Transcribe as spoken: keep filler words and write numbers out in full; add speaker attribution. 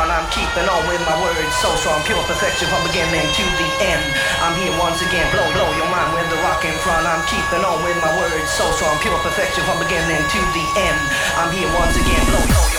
Speaker 1: front. I'm keeping on with my words so strong, pure perfection from beginning to the end. I'm here once again, blow, blow your mind with the rock in front. I'm keeping on with my words so strong, pure perfection from beginning to the end. I'm here once again.